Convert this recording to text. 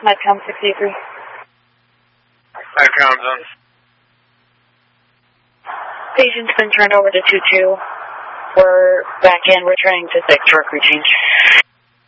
Medcom 683. Medcom zone. Patient's been turned over to 2-2. We're back in, returning to 6 for crew change.